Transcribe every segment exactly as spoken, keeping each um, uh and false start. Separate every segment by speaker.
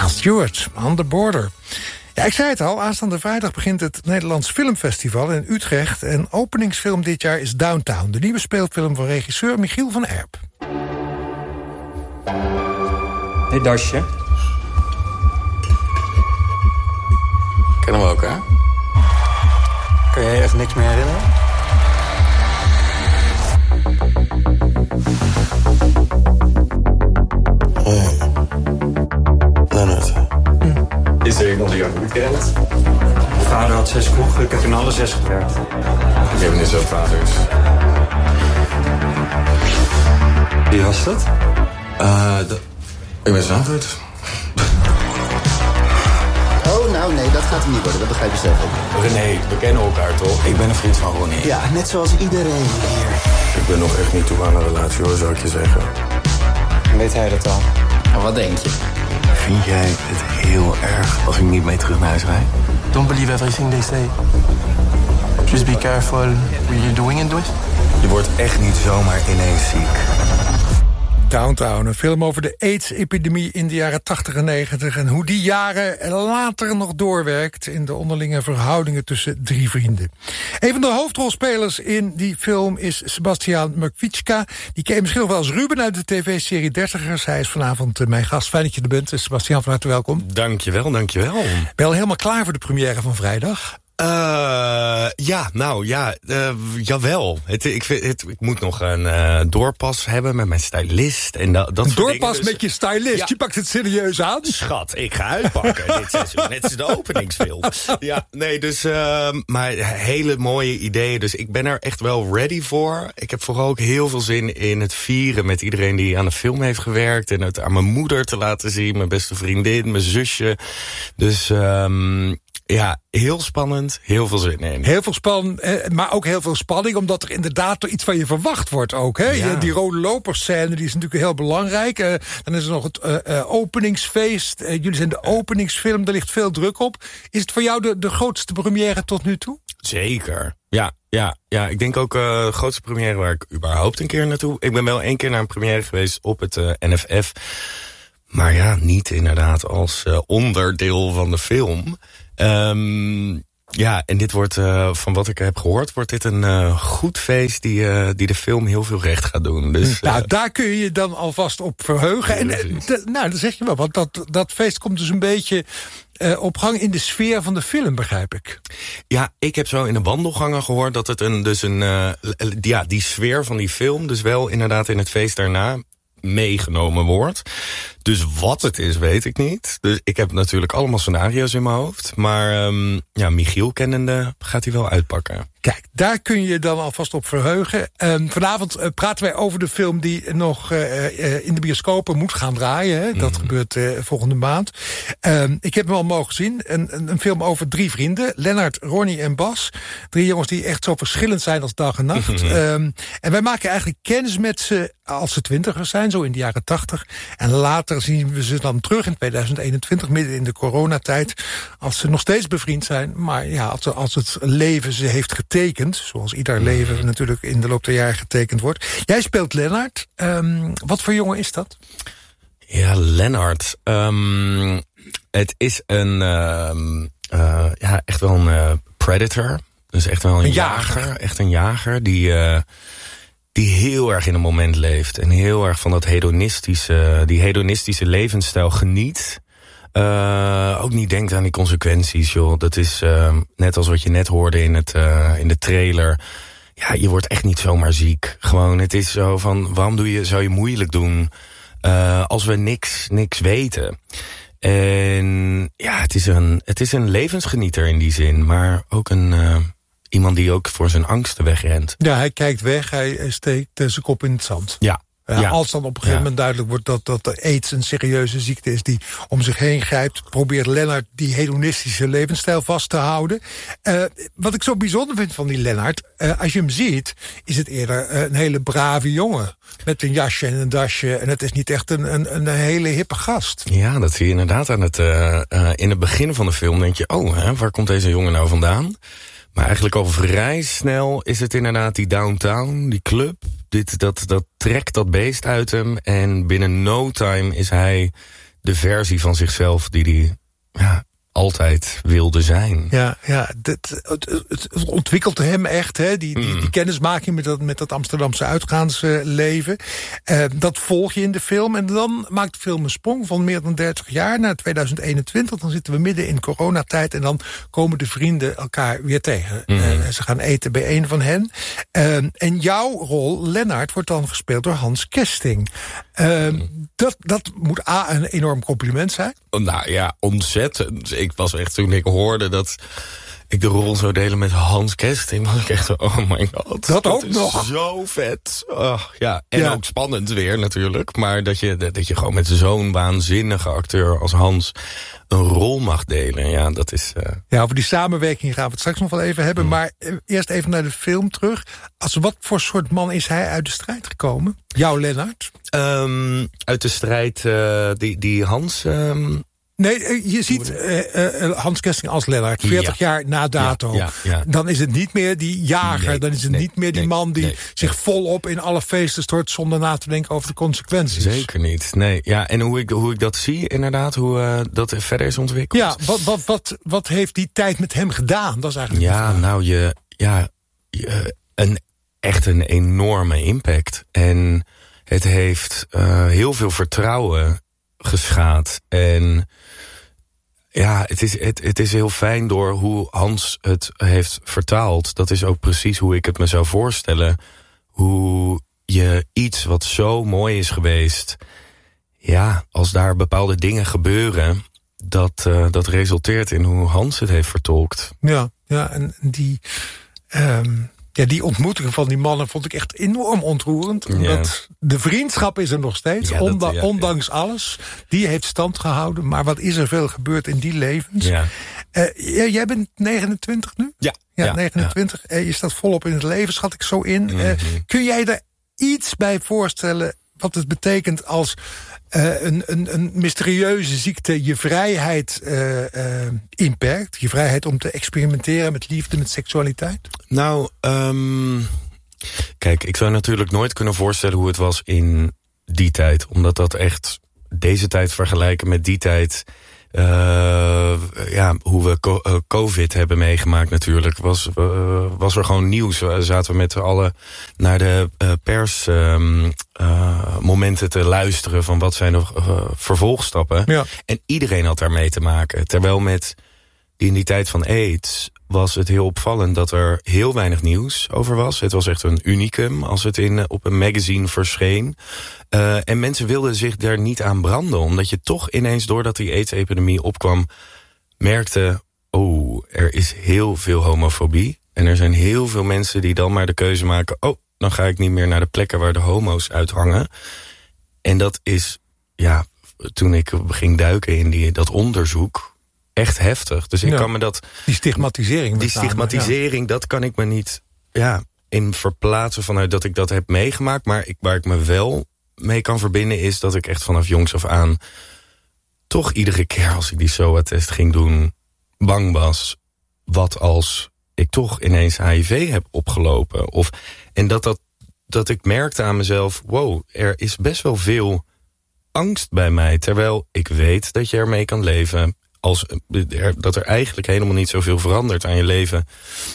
Speaker 1: Stewart, On the Border. Ja, ik zei het al, aanstaande vrijdag begint het Nederlands Filmfestival in Utrecht. En openingsfilm dit jaar is Downtown, de nieuwe speelfilm van regisseur Michiel van Erp.
Speaker 2: Hey Dasje.
Speaker 3: Kennen we elkaar?
Speaker 2: Kan jij je echt niks meer herinneren?
Speaker 3: Hey. Leonard.
Speaker 2: Hm.
Speaker 3: Is er iemand die jou goed kent?
Speaker 2: Mijn vader had zes kroegen, ik heb in alle zes gewerkt.
Speaker 3: Ik heb niet zo vaders.
Speaker 2: Wie was dat?
Speaker 3: Uh, dat... Ik ben Zandvoort.
Speaker 4: Oh, nou nee, dat gaat hem niet worden. Dat begrijp je zelf ook.
Speaker 3: René, we kennen elkaar toch? Ik ben een vriend van Ronnie.
Speaker 4: Ja, net zoals iedereen hier.
Speaker 3: Ik ben nog echt niet toe aan een relatie, hoor, zou ik je zeggen.
Speaker 2: Weet hij dat al?
Speaker 4: Nou, wat denk je?
Speaker 3: Vind jij het heel erg als ik niet mee terug naar huis rijd?
Speaker 5: Don't believe everything they say. Just be careful what you're doing and do it.
Speaker 3: Je wordt echt niet zomaar ineens ziek.
Speaker 1: Downtown, een film over de AIDS-epidemie in de jaren tachtig en negentig... en hoe die jaren later nog doorwerkt in de onderlinge verhoudingen tussen drie vrienden. Een van de hoofdrolspelers in die film is Sebastian Mrkwiczka. Die ken je misschien nog wel als Ruben uit de tv-serie Dertigers. Hij is vanavond mijn gast. Fijn dat je er bent. Sebastian, van harte welkom.
Speaker 6: Dankjewel, dankjewel.
Speaker 1: Ben je al helemaal klaar voor de première van vrijdag?
Speaker 6: Uh, ja, nou ja, uh, jawel. Het, ik, vind, het, ik moet nog een uh, doorpas hebben met mijn stylist. En da, dat
Speaker 1: een
Speaker 6: soort
Speaker 1: doorpas
Speaker 6: dingen, dus,
Speaker 1: met je stylist? Ja. Je pakt het serieus aan?
Speaker 6: Schat, ik ga uitpakken dit seizoen. Net als de openingsfilm. Ja, nee, dus, uh, maar hele mooie ideeën. Dus ik ben er echt wel ready voor. Ik heb vooral ook heel veel zin in het vieren met iedereen die aan de film heeft gewerkt. En het aan mijn moeder te laten zien, mijn beste vriendin, mijn zusje. Dus... Um, ja, heel spannend, heel veel zin in.
Speaker 1: Heel veel spanning, maar ook heel veel spanning... omdat er inderdaad iets van je verwacht wordt ook. Hè? Ja. Die rode loperscène die is natuurlijk heel belangrijk. Uh, dan is er nog het uh, uh, openingsfeest. Uh, jullie zijn de openingsfilm, daar ligt veel druk op. Is het voor jou de, de grootste première tot nu toe?
Speaker 6: Zeker, ja. Ja, ja, ik denk ook uh, de grootste première waar ik überhaupt een keer naartoe... Ik ben wel één keer naar een première geweest op het uh, N F F... maar ja, niet inderdaad als uh, onderdeel van de film... Um, ja, en dit wordt, uh, van wat ik heb gehoord... wordt dit een uh, goed feest die, uh, die de film heel veel recht gaat doen. Dus,
Speaker 1: nou,
Speaker 6: uh,
Speaker 1: daar kun je je dan alvast op verheugen.
Speaker 6: Ja,
Speaker 1: en, d- nou, dat zeg je wel, want dat, dat feest komt dus een beetje... Uh, op gang in de sfeer van de film, begrijp ik.
Speaker 6: Ja, ik heb zo in de wandelgangen gehoord... dat het een, dus een, uh, ja, die sfeer van die film... dus wel inderdaad in het feest daarna... meegenomen wordt. Dus wat het is, weet ik niet. Dus ik heb natuurlijk allemaal scenario's in mijn hoofd. Maar um, ja, Michiel kennende gaat hij wel uitpakken.
Speaker 1: Kijk, daar kun je dan alvast op verheugen. Um, vanavond uh, praten wij over de film die nog uh, uh, in de bioscopen moet gaan draaien. Hè? Dat mm. gebeurt uh, volgende maand. Um, ik heb hem al mogen zien. Een, een, een film over drie vrienden. Lennart, Ronnie en Bas. Drie jongens die echt zo verschillend zijn als dag en nacht. Mm-hmm. Um, en wij maken eigenlijk kennis met ze als ze twintigers zijn, zo in de jaren tachtig. En later zien we ze dan terug in tweeduizend eenentwintig, midden in de coronatijd. Als ze nog steeds bevriend zijn. Maar ja, als, als het leven ze heeft getekend, zoals ieder leven natuurlijk in de loop der jaren getekend wordt. Jij speelt Lennart. Um, wat voor jongen is dat?
Speaker 6: Ja, Lennart. Um, het is een, um, uh, ja, echt wel een uh, predator. Dus echt wel een,
Speaker 1: een
Speaker 6: jager.
Speaker 1: jager.
Speaker 6: Echt een jager die... Uh, die heel erg in het moment leeft. En heel erg van dat hedonistische, die hedonistische levensstijl geniet. Uh, ook niet denkt aan die consequenties, joh. Dat is uh, net als wat je net hoorde in, het, uh, in de trailer. Ja, je wordt echt niet zomaar ziek. Gewoon, het is zo van, waarom doe je, zou je moeilijk doen... Uh, als we niks, niks weten. En ja, het is, een, het is een levensgenieter in die zin. Maar ook een... Uh, Iemand die ook voor zijn angsten wegrent.
Speaker 1: Ja, hij kijkt weg, hij steekt zijn kop in het zand.
Speaker 6: Ja.
Speaker 1: Uh,
Speaker 6: ja.
Speaker 1: Als dan op een gegeven moment
Speaker 6: ja.
Speaker 1: duidelijk wordt dat, dat de AIDS een serieuze ziekte is die om zich heen grijpt, probeert Lennart die hedonistische levensstijl vast te houden. Uh, wat ik zo bijzonder vind van die Lennart, uh, als je hem ziet, is het eerder uh, een hele brave jongen. Met een jasje en een dasje. En het is niet echt een, een, een hele hippe gast.
Speaker 6: Ja, dat zie je inderdaad aan het, uh, uh, in het begin van de film. Denk je, oh, hè, waar komt deze jongen nou vandaan? Maar eigenlijk al vrij snel is het inderdaad die downtown, die club. Dit, dat, dat trekt dat beest uit hem. En binnen no time is hij de versie van zichzelf die hij ja, altijd wilde zijn.
Speaker 1: Ja, ja het, het, het ontwikkelt hem echt, hè? Die, die, die kennismaking met dat, met dat Amsterdamse uitgaansleven. Uh, dat volg je in de film. En dan maakt de film een sprong van meer dan dertig jaar naar tweeduizend eenentwintig. Dan zitten we midden in coronatijd en dan komen de vrienden elkaar weer tegen. Mm. Uh, ze gaan eten bij een van hen. Uh, en jouw rol, Lennart, wordt dan gespeeld door Hans Kesting. Uh, mm. dat, dat moet A, een enorm compliment zijn.
Speaker 6: Nou ja, ontzettend. Ik was echt, toen ik hoorde dat ik de rol zou delen met Hans Kesting, was ik echt, oh my god.
Speaker 1: Dat, dat ook
Speaker 6: is
Speaker 1: nog.
Speaker 6: Zo vet. Oh, ja. En
Speaker 1: ja.
Speaker 6: ook spannend weer natuurlijk. Maar dat je, dat je gewoon met zo'n waanzinnige acteur als Hans een rol mag delen. Ja, dat is... Uh...
Speaker 1: Ja, over die samenwerking gaan we het straks nog wel even hebben. Mm. Maar eerst even naar de film terug. Als wat voor soort man is hij uit de strijd gekomen? Jouw Lennart?
Speaker 6: Um, uit de strijd, uh, die, die Hans... Um...
Speaker 1: Nee, je ziet uh, uh, Hans Kesting als Lennart, veertig ja. jaar na dato.
Speaker 6: Ja, ja, ja.
Speaker 1: Dan is het niet meer die jager,
Speaker 6: nee,
Speaker 1: dan is het
Speaker 6: nee,
Speaker 1: niet meer die
Speaker 6: nee,
Speaker 1: man die
Speaker 6: nee,
Speaker 1: zich
Speaker 6: nee.
Speaker 1: volop in alle feesten stort zonder na te denken over de consequenties.
Speaker 6: Zeker niet, nee. Ja, en hoe ik, hoe ik dat zie, inderdaad, hoe uh, dat verder is ontwikkeld.
Speaker 1: Ja, wat, wat, wat, wat heeft die tijd met hem gedaan? Dat is eigenlijk
Speaker 6: ja, nou, je, ja, je, een, echt een enorme impact. En het heeft uh, heel veel vertrouwen geschaad. En ja, het is, het, het is heel fijn door hoe Hans het heeft vertaald. Dat is ook precies hoe ik het me zou voorstellen. Hoe je iets wat zo mooi is geweest, ja, als daar bepaalde dingen gebeuren, dat, uh, dat resulteert in hoe Hans het heeft vertolkt.
Speaker 1: Ja, ja, en die... Um... Ja, die ontmoetingen van die mannen vond ik echt enorm ontroerend.
Speaker 6: Ja.
Speaker 1: Dat de vriendschap is er nog steeds,
Speaker 6: ja,
Speaker 1: onda-
Speaker 6: dat, ja,
Speaker 1: ondanks
Speaker 6: ja.
Speaker 1: alles. Die heeft stand gehouden, maar wat is er veel gebeurd in die levens?
Speaker 6: Ja.
Speaker 1: Uh, jij bent negenentwintig nu?
Speaker 6: Ja.
Speaker 1: Ja,
Speaker 6: ja
Speaker 1: negenentwintig.
Speaker 6: Ja.
Speaker 1: Uh, je staat volop in het leven, schat ik zo in.
Speaker 6: Mm-hmm.
Speaker 1: Uh, kun jij er iets bij voorstellen wat het betekent als uh, een, een, een mysterieuze ziekte je vrijheid uh, uh, inperkt? Je vrijheid om te experimenteren met liefde, met seksualiteit?
Speaker 6: Nou, um, kijk, ik zou natuurlijk nooit kunnen voorstellen hoe het was in die tijd. Omdat dat echt deze tijd vergelijken met die tijd. Uh, ja, hoe we co- uh, COVID hebben meegemaakt natuurlijk, was, uh, was er gewoon nieuws. We zaten we met z'n allen naar de uh, persmomenten uh, uh, te luisteren van wat zijn de uh, vervolgstappen.
Speaker 1: Ja.
Speaker 6: En iedereen had daarmee te maken. Terwijl met die in die tijd van AIDS was het heel opvallend dat er heel weinig nieuws over was. Het was echt een unicum als het in, op een magazine verscheen. Uh, en mensen wilden zich daar niet aan branden. Omdat je toch ineens, doordat die AIDS-epidemie opkwam, merkte, oh, er is heel veel homofobie. En er zijn heel veel mensen die dan maar de keuze maken, oh, dan ga ik niet meer naar de plekken waar de homo's uithangen. En dat is, ja, toen ik ging duiken in die, dat onderzoek, echt heftig. Dus ik
Speaker 1: ja,
Speaker 6: kan me dat...
Speaker 1: Die stigmatisering.
Speaker 6: Die stigmatisering, ja. Dat kan ik me niet ja, in verplaatsen vanuit dat ik dat heb meegemaakt. Maar ik, waar ik me wel mee kan verbinden is dat ik echt vanaf jongs af aan toch iedere keer als ik die S O A-test ging doen bang was. Wat als ik toch ineens H I V heb opgelopen? Of, en dat, dat, dat ik merkte aan mezelf, wow, er is best wel veel angst bij mij. Terwijl ik weet dat je ermee kan leven. Als, dat er eigenlijk helemaal niet zoveel verandert aan je leven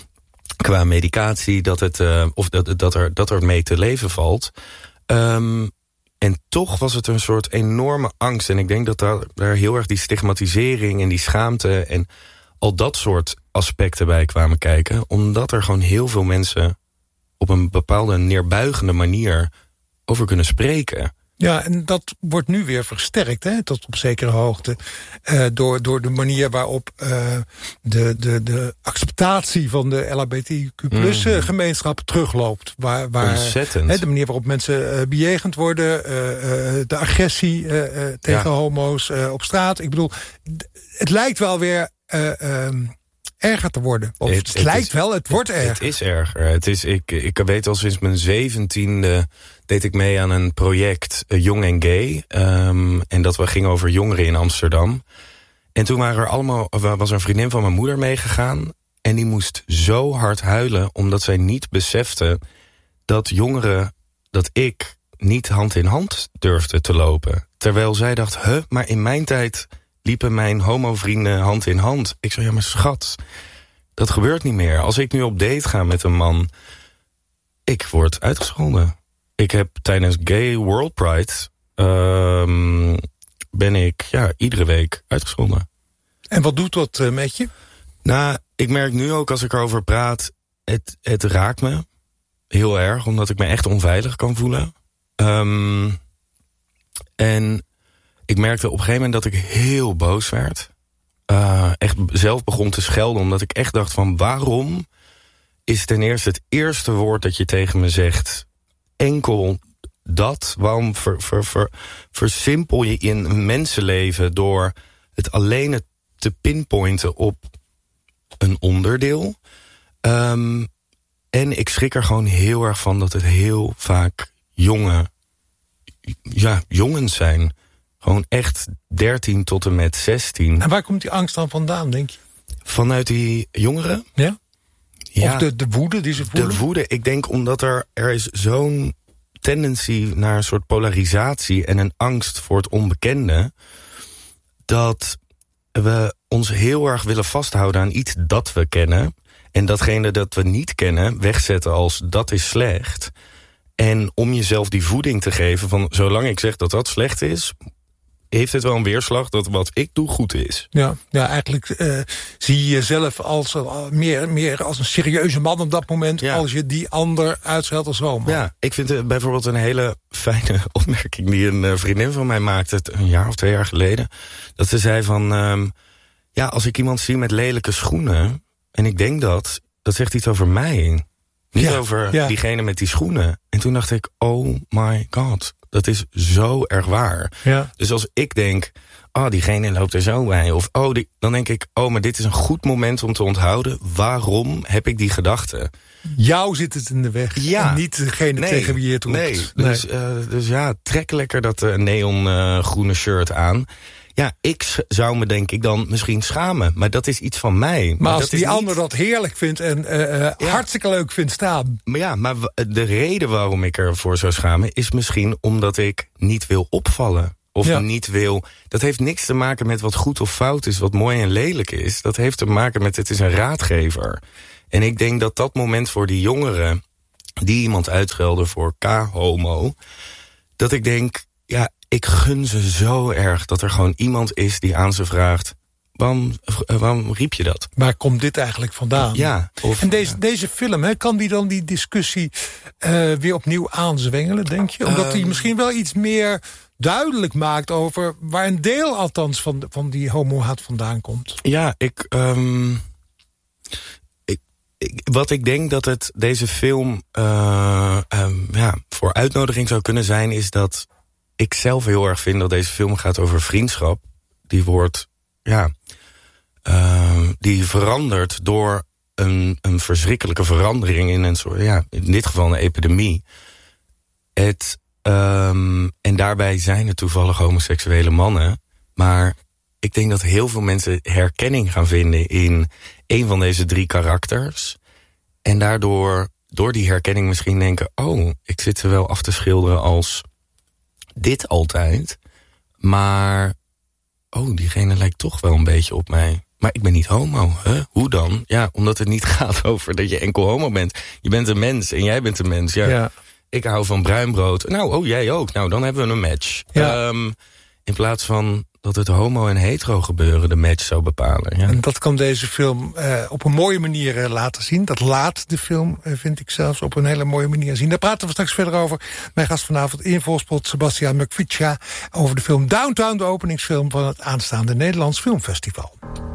Speaker 6: qua medicatie, dat het, uh, of dat, dat, er, dat er mee te leven valt. Um, en toch was het een soort enorme angst. En ik denk dat daar, daar heel erg die stigmatisering en die schaamte en al dat soort aspecten bij kwamen kijken. Omdat er gewoon heel veel mensen op een bepaalde neerbuigende manier over kunnen spreken.
Speaker 1: Ja, en dat wordt nu weer versterkt, hè, tot op zekere hoogte. Uh, door, door de manier waarop uh, de, de, de acceptatie van de L H B T Q plus mm. gemeenschap terugloopt. Waar, waar,
Speaker 6: Ontzettend.
Speaker 1: Hè, de manier waarop mensen uh, bejegend worden, uh, uh, de agressie uh, uh, tegen ja. homo's uh, op straat. Ik bedoel, d- het lijkt wel weer Uh, um, erger te worden. Of het, het, het lijkt is, wel, het wordt erger.
Speaker 6: Het is erger. Het is, ik, ik weet al sinds mijn zeventiende deed ik mee aan een project, uh, Jong en Gay. Um, en dat we gingen over jongeren in Amsterdam. En toen waren er allemaal, was er een vriendin van mijn moeder meegegaan. En die moest zo hard huilen, omdat zij niet besefte dat jongeren, dat ik niet hand in hand durfde te lopen. Terwijl zij dacht, huh, maar in mijn tijd liepen mijn homo-vrienden hand in hand. Ik zei, ja, maar schat, dat gebeurt niet meer. Als ik nu op date ga met een man, ik word uitgescholden. Ik heb tijdens Gay World Pride, um, ben ik ja, iedere week uitgescholden.
Speaker 1: En wat doet dat uh, met je?
Speaker 6: Nou, ik merk nu ook als ik erover praat, het, het raakt me heel erg, omdat ik me echt onveilig kan voelen. Um, en ik merkte op een gegeven moment dat ik heel boos werd. Uh, echt zelf begon te schelden, omdat ik echt dacht van, waarom is ten eerste het eerste woord dat je tegen me zegt enkel dat? Waarom ver, ver, ver, versimpel je in een mensenleven door het alleen het te pinpointen op een onderdeel? Um, en ik schrik er gewoon heel erg van dat het heel vaak jonge, ja, jongens zijn. Gewoon echt dertien tot en met zestien.
Speaker 1: En waar komt die angst dan vandaan, denk je?
Speaker 6: Vanuit die jongeren?
Speaker 1: Ja?
Speaker 6: Ja,
Speaker 1: of de, de woede die ze voelen?
Speaker 6: De woede, ik denk omdat er, er is zo'n tendency naar een soort polarisatie en een angst voor het onbekende, dat we ons heel erg willen vasthouden aan iets dat we kennen, en datgene dat we niet kennen wegzetten als dat is slecht. En om jezelf die voeding te geven van, zolang ik zeg dat dat slecht is, heeft het wel een weerslag dat wat ik doe goed is.
Speaker 1: Ja, ja eigenlijk uh, zie je jezelf als, uh, meer, meer als een serieuze man op dat moment, ja, als je die ander uitscheldt als homo.
Speaker 6: Ja, ik vind het bijvoorbeeld een hele fijne opmerking die een uh, vriendin van mij maakte een jaar of twee jaar geleden. Dat ze zei van, um, ja, als ik iemand zie met lelijke schoenen, en ik denk dat, dat zegt iets over mij. Niet ja, over ja. diegene met die schoenen. En toen dacht ik, oh my god, dat is zo erg waar. Ja. Dus als ik denk, oh, diegene loopt er zo bij. Of oh, die, dan denk ik, oh, maar dit is een goed moment om te onthouden. Waarom heb ik die gedachte?
Speaker 1: Jou zit het in de weg. Ja. En niet degene nee, tegen wie je het roept.
Speaker 6: Nee, nee. Dus, uh, dus ja, trek lekker dat uh, neongroene uh, shirt aan. Ja, ik zou me denk ik dan misschien schamen. Maar dat is iets van mij. Maar,
Speaker 1: maar als
Speaker 6: dat
Speaker 1: die
Speaker 6: is
Speaker 1: ander
Speaker 6: niet
Speaker 1: dat heerlijk vindt en uh, ja. hartstikke leuk vindt staan.
Speaker 6: Maar ja, maar de reden waarom ik ervoor zou schamen is misschien omdat ik niet wil opvallen. Of ja. niet wil. Dat heeft niks te maken met wat goed of fout is, wat mooi en lelijk is. Dat heeft te maken met, het is een raadgever. En ik denk dat dat moment voor die jongeren die iemand uitschelden voor K-homo, dat ik denk, ja, ik gun ze zo erg dat er gewoon iemand is die aan ze vraagt, waarom, waarom riep je dat?
Speaker 1: Waar komt dit eigenlijk vandaan?
Speaker 6: Ja. Of,
Speaker 1: en deze,
Speaker 6: ja.
Speaker 1: deze film, hè, kan die dan die discussie uh, weer opnieuw aanzwengelen, denk je? Omdat hij um, misschien wel iets meer duidelijk maakt over waar een deel althans van, van die homohaat vandaan komt.
Speaker 6: Ja, ik, um, ik, ik... Wat ik denk dat het deze film uh, um, ja, voor uitnodiging zou kunnen zijn, is dat ik zelf heel erg vind dat deze film gaat over vriendschap. Die wordt, ja, uh, die verandert door een, een verschrikkelijke verandering in een soort, ja, in dit geval een epidemie. Het, um, en daarbij zijn het toevallig homoseksuele mannen. Maar ik denk dat heel veel mensen herkenning gaan vinden in een van deze drie karakters. En daardoor, door die herkenning misschien denken, oh, ik zit ze wel af te schilderen als dit altijd, maar oh, diegene lijkt toch wel een beetje op mij. Maar ik ben niet homo, hè? Hoe dan? Ja, omdat het niet gaat over dat je enkel homo bent. Je bent een mens en jij bent een mens. Ja, ja. Ik hou van bruin brood. Nou, oh, jij ook. Nou, dan hebben we een match. Ja. Um, in plaats van dat het homo en hetero gebeuren de match zou bepalen. Ja.
Speaker 1: En dat kan deze film uh, op een mooie manier uh, laten zien. Dat laat de film, uh, vind ik zelfs, op een hele mooie manier zien. Daar praten we straks verder over. Mijn gast vanavond in Volspot, Sebastiaan Mukvica, over de film Downtown, de openingsfilm van het aanstaande Nederlands Filmfestival.